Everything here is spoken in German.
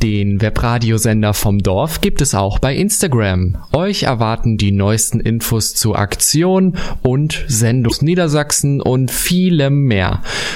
Den Webradiosender vom Dorf gibt es auch bei Instagram. Euch erwarten die neuesten Infos zu Aktionen und Sendungen aus Niedersachsen und vielem mehr.